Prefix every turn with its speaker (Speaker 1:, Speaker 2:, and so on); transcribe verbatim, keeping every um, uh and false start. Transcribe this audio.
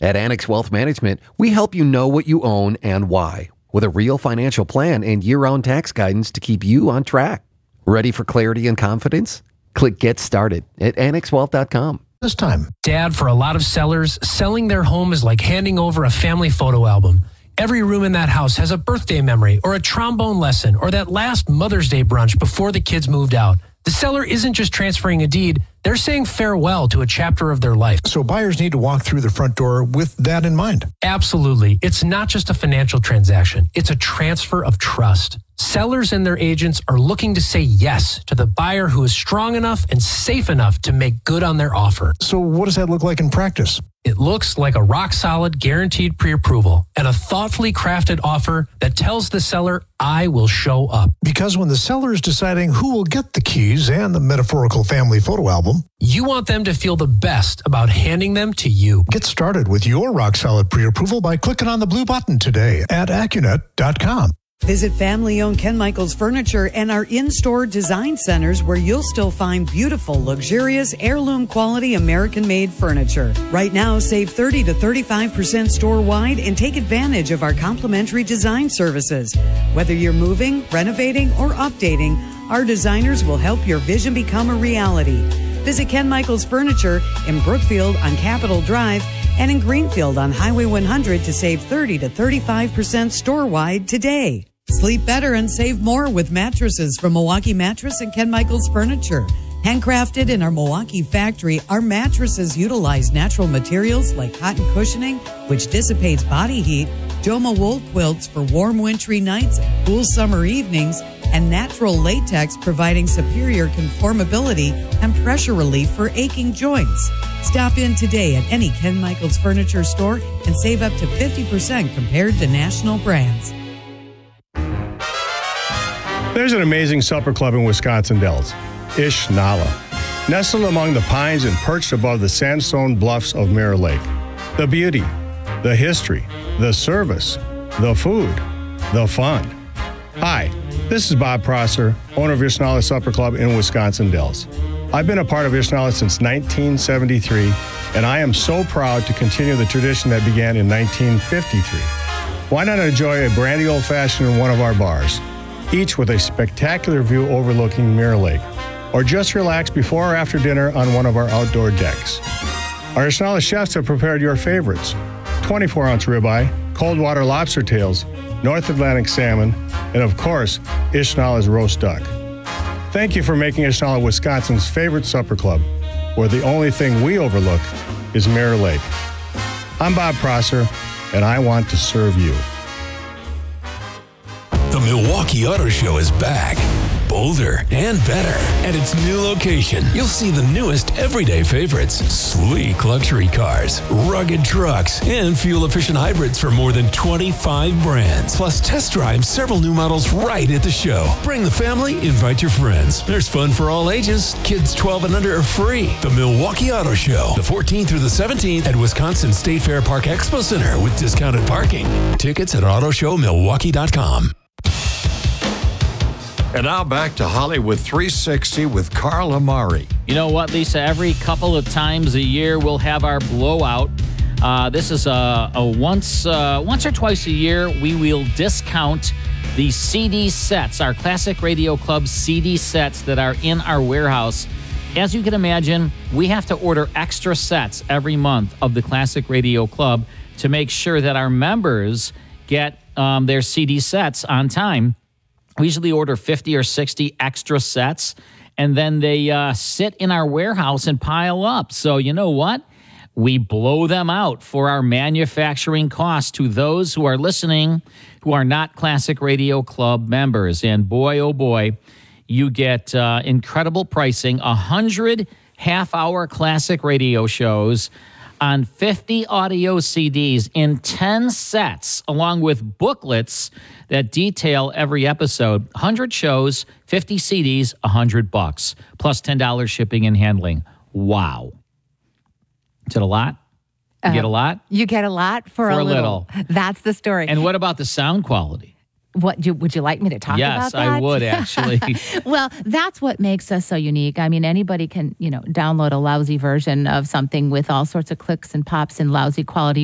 Speaker 1: At Annex Wealth Management, we help you know what you own and why, with a real financial plan and year-round tax guidance to keep you on track. Ready for clarity and confidence? Click Get Started at annex wealth dot com.
Speaker 2: This time.
Speaker 3: Dad, for a lot of sellers, selling their home is like handing over a family photo album. Every room in that house has a birthday memory or a trombone lesson or that last Mother's Day brunch before the kids moved out. The seller isn't just transferring a deed, they're saying farewell to a chapter of their life.
Speaker 2: So buyers need to walk through the front door with that in mind.
Speaker 3: Absolutely. It's not just a financial transaction. It's a transfer of trust. Sellers and their agents are looking to say yes to the buyer who is strong enough and safe enough to make good on their offer.
Speaker 2: So what does that look like in practice?
Speaker 3: It looks like a rock-solid, guaranteed pre-approval and a thoughtfully crafted offer that tells the seller, I will show up.
Speaker 2: Because when the seller is deciding who will get the keys and the metaphorical family photo album,
Speaker 3: you want them to feel the best about handing them to you.
Speaker 2: Get started with your rock-solid pre-approval by clicking on the blue button today at Accunet dot com.
Speaker 4: Visit family-owned Ken Michaels Furniture and our in-store design centers where you'll still find beautiful, luxurious, heirloom-quality American-made furniture. Right now, save thirty to thirty-five percent store-wide and take advantage of our complimentary design services. Whether you're moving, renovating, or updating, our designers will help your vision become a reality. Visit Ken Michaels Furniture in Brookfield on Capitol Drive and in Greenfield on Highway one hundred to save thirty to thirty-five percent store-wide today. Sleep better and save more with mattresses from Milwaukee Mattress and Ken Michaels Furniture. Handcrafted in our Milwaukee factory, our mattresses utilize natural materials like cotton cushioning, which dissipates body heat, Joma wool quilts for warm wintry nights and cool summer evenings, and natural latex providing superior conformability and pressure relief for aching joints. Stop in today at any Ken Michaels Furniture store and save up to fifty percent compared to national brands.
Speaker 5: There's an amazing supper club in Wisconsin Dells, Ish Nala, nestled among the pines and perched above the sandstone bluffs of Mirror Lake. The beauty, the history, the service, the food, the fun. Hi, this is Bob Prosser, owner of Ish Nala Supper Club in Wisconsin Dells. I've been a part of Ish Nala since nineteen seventy-three, and I am so proud to continue the tradition that began in nineteen fifty-three. Why not enjoy a brandy old-fashioned in one of our bars, each with a spectacular view overlooking Mirror Lake, or just relax before or after dinner on one of our outdoor decks. Our Ish Nala chefs have prepared your favorites: twenty-four ounce ribeye, cold water lobster tails, North Atlantic salmon, and of course, Ish Nala's roast duck. Thank you for making Ish Nala Wisconsin's favorite supper club, where the only thing we overlook is Mirror Lake. I'm Bob Prosser, and I want to serve you.
Speaker 6: The Milwaukee Auto Show is back. Bolder and better. At its new location, you'll see the newest everyday favorites, sleek luxury cars, rugged trucks, and fuel-efficient hybrids for more than twenty-five brands. Plus, test drive several new models right at the show. Bring the family, invite your friends. There's fun for all ages. Kids twelve and under are free. The Milwaukee Auto Show, the fourteenth through the seventeenth at Wisconsin State Fair Park Expo Center with discounted parking. Tickets at auto show milwaukee dot com.
Speaker 7: And now back to Hollywood three sixty with Carl Amari.
Speaker 8: You know what, Lisa? Every couple of times a year, we'll have our blowout. Uh, this is a, a once, uh, once or twice a year, we will discount the C D sets, our Classic Radio Club C D sets that are in our warehouse. As you can imagine, we have to order extra sets every month of the Classic Radio Club to make sure that our members get um, their C D sets on time. We usually order fifty or sixty extra sets, and then they uh, sit in our warehouse and pile up. So you know what? We blow them out for our manufacturing costs to those who are listening who are not Classic Radio Club members. And boy, oh boy, you get uh, incredible pricing, one hundred half-hour classic radio shows on fifty audio C Ds in ten sets, along with booklets that detail every episode. one hundred shows, fifty C Ds, one hundred bucks, plus ten dollars shipping and handling. Wow. Is it a lot? You uh, get a lot?
Speaker 9: You get a lot for,
Speaker 8: for
Speaker 9: a,
Speaker 8: a
Speaker 9: little.
Speaker 8: little.
Speaker 9: That's the story.
Speaker 8: And what about the sound quality?
Speaker 9: What you, would you like me to talk
Speaker 8: yes,
Speaker 9: about that?
Speaker 8: Yes, I would actually.
Speaker 9: Well, that's what makes us so unique. I mean, anybody can, you know, download a lousy version of something with all sorts of clicks and pops and lousy quality